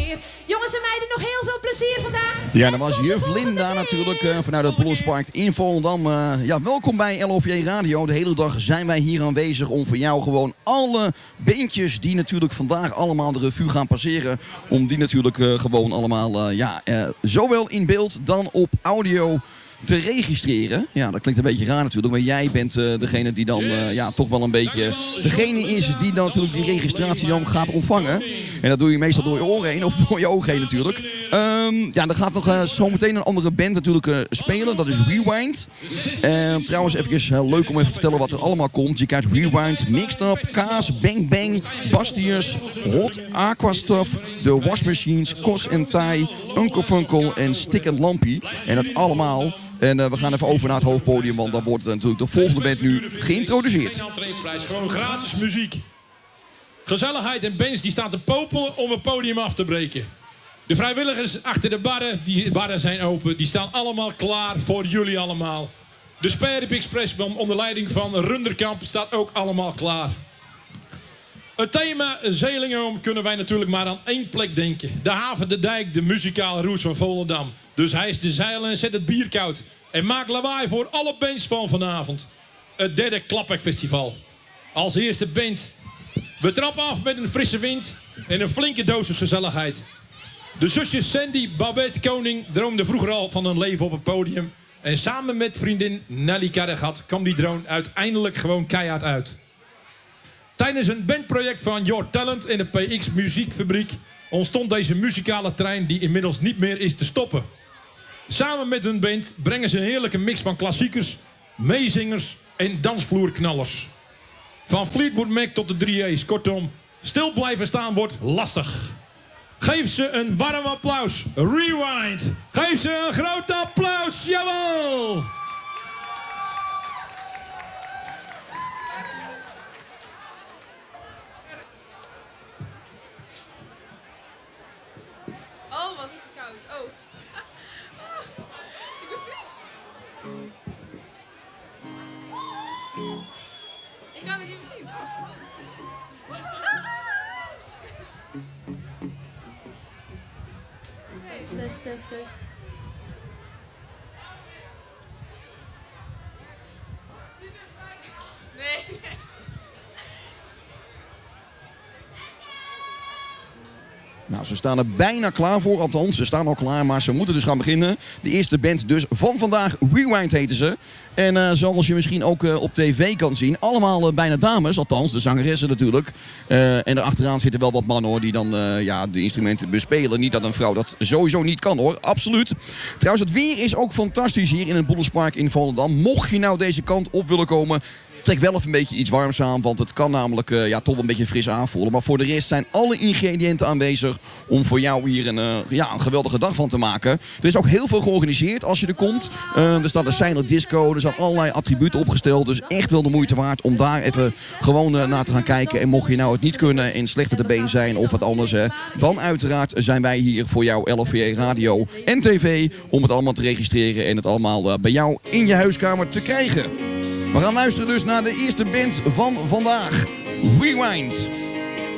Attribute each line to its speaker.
Speaker 1: meer. Jongens en meiden, nog heel veel plezier vandaag.
Speaker 2: Ja, dat was juf Linda natuurlijk vanuit het Bollerspark in Volendam. Ja, welkom bij LOVJ Radio. De hele dag zijn wij hier aanwezig om voor jou gewoon alle beentjes die natuurlijk vandaag allemaal de revue gaan passeren. Om die natuurlijk gewoon allemaal, zowel in beeld dan op audio te registreren. Ja, dat klinkt een beetje raar natuurlijk, maar jij bent degene die dan toch wel een beetje degene is die dan natuurlijk die registratie dan gaat ontvangen. En dat doe je meestal door je oren heen of door je ogen heen natuurlijk. Er gaat nog zometeen een andere band natuurlijk spelen, dat is Rewind. Trouwens even leuk om even te vertellen wat er allemaal komt. Je krijgt Rewind, Mixed Up, Kaas, Bang Bang, Bastiers, Hot, Aquastuff, The Wash Machines, Kos and Tai, Uncle Funkel en Stick and Lampy. En dat allemaal. En we gaan even over naar het hoofdpodium, want dan wordt natuurlijk de volgende band nu geïntroduceerd.
Speaker 3: Gewoon gratis muziek. Gezelligheid en bands die staan te popelen om het podium af te breken. De vrijwilligers achter de barren, die barren zijn open, die staan allemaal klaar voor jullie allemaal. De Sperrip Express onder leiding van Runderkamp staat ook allemaal klaar. Het thema Zeelingen kunnen wij natuurlijk maar aan één plek denken. De haven, de dijk, de muzikale roots van Volendam. Dus hijs de zeilen en zet het bier koud. En maak lawaai voor alle bands van vanavond. Het derde Klapperfestival. Als eerste band. We trappen af met een frisse wind en een flinke dosis gezelligheid. De zusjes Sandy, Babette, Koning droomden vroeger al van een leven op het podium. En samen met vriendin Nelly Karregat kwam die droom uiteindelijk gewoon keihard uit. Tijdens een bandproject van Your Talent in de PX Muziekfabriek ontstond deze muzikale trein die inmiddels niet meer is te stoppen. Samen met hun band brengen ze een heerlijke mix van klassiekers, meezingers en dansvloerknallers. Van Fleetwood Mac tot de 3A's. Kortom, stil blijven staan wordt lastig. Geef ze een warm applaus. Rewind. Geef ze een groot applaus. Jawel!
Speaker 1: Oh, wat is het koud. Oh. Ik ben fris. Ik kan het niet meer zien. Test. Nee.
Speaker 2: Nou, ze staan er bijna klaar voor. Althans, ze staan al klaar, maar ze moeten dus gaan beginnen. De eerste band dus van vandaag, Rewind heten ze. En zoals je misschien ook op tv kan zien, allemaal bijna dames. Althans, de zangeressen natuurlijk. En erachteraan zitten wel wat mannen hoor, die dan de instrumenten bespelen. Niet dat een vrouw dat sowieso niet kan hoor, absoluut. Trouwens, het weer is ook fantastisch hier in het Bollerspark in Volendam. Mocht je nou deze kant op willen komen, trek wel even een beetje iets warms aan, want het kan namelijk toch wel een beetje fris aanvoelen. Maar voor de rest zijn alle ingrediënten aanwezig om voor jou hier een geweldige dag van te maken. Er is ook heel veel georganiseerd als je er komt. Er staat een silent disco, er zijn allerlei attributen opgesteld. Dus echt wel de moeite waard om daar even gewoon naar te gaan kijken. En mocht je nou het niet kunnen en slechter te been zijn of wat anders, dan uiteraard zijn wij hier voor jou LOVJ Radio en TV om het allemaal te registreren en het allemaal bij jou in je huiskamer te krijgen. We gaan luisteren dus naar de eerste band van vandaag, Rewind.